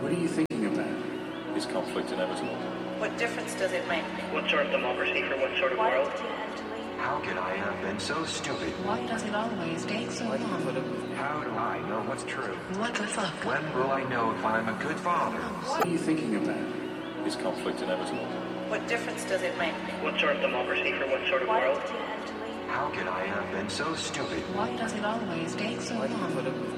What are you thinking of that? Is conflict inevitable? What difference does it make? What sort of democracy for what sort of Why world? did you have to leave? How can I have been so stupid? Why does it always take so long? How do I know what's true? What the fuck? When will I know if I'm a good father? What are you thinking of that? Is conflict inevitable? What difference does it make? What sort of democracy for what sort of Why world? did you have to leave? How can I have been so stupid? Why does it always take so long?